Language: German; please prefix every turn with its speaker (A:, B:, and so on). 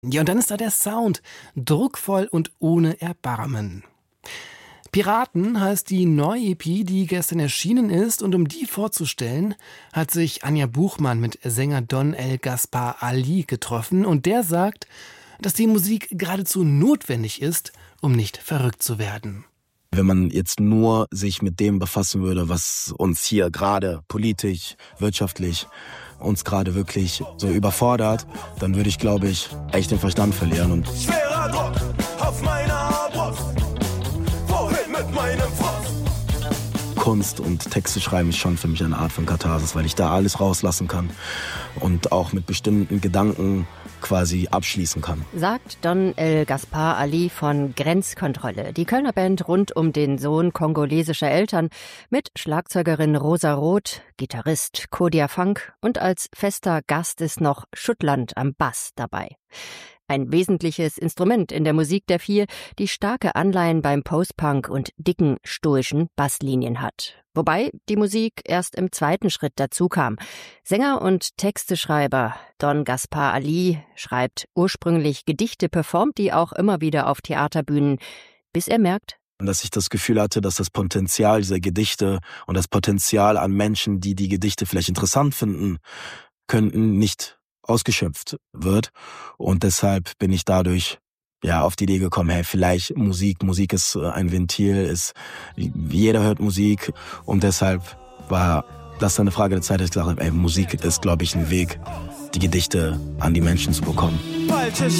A: Ja, und dann ist da der Sound, druckvoll und ohne Erbarmen. Piraten heißt die neue EP, die gestern erschienen ist, und um die vorzustellen, hat sich Anja Buchmann mit Sänger Don El Gaspar Ali getroffen, und der sagt, dass die Musik geradezu notwendig ist, um nicht verrückt zu werden.
B: Wenn man jetzt nur sich mit dem befassen würde, was uns hier gerade politisch, wirtschaftlich uns gerade wirklich so überfordert, dann würde ich, glaube ich, echt den Verstand verlieren. Und
C: schwerer Druck auf meiner Brust, wohin mit meinem Fuß?
B: Kunst und Texte schreiben ist schon für mich eine Art von Katharsis, weil ich da alles rauslassen kann und auch mit bestimmten Gedanken quasi abschließen kann.
D: Sagt Don El Gaspar Ali von Grenzkontrolle, die Kölner Band rund um den Sohn kongolesischer Eltern mit Schlagzeugerin Rosa Roth, Gitarrist Kodia Funk und als fester Gast ist noch Schuttland am Bass dabei. Ein wesentliches Instrument in der Musik der Vier, die starke Anleihen beim Post-Punk und dicken, stoischen Basslinien hat. Wobei die Musik erst im zweiten Schritt dazu kam. Sänger und Texteschreiber Don Gaspar Ali schreibt ursprünglich Gedichte, performt die auch immer wieder auf Theaterbühnen, bis er merkt,
B: dass ich das Gefühl hatte, dass das Potenzial dieser Gedichte und das Potenzial an Menschen, die die Gedichte vielleicht interessant finden könnten, nicht ausgeschöpft wird. Und deshalb bin ich dadurch auf die Idee gekommen, hey, vielleicht Musik ist ein Ventil, jeder hört Musik, und deshalb war das dann eine Frage der Zeit, dass ich gesagt habe, ey, Musik ist, glaube ich, ein Weg, die Gedichte an die Menschen zu bekommen.
C: Falsche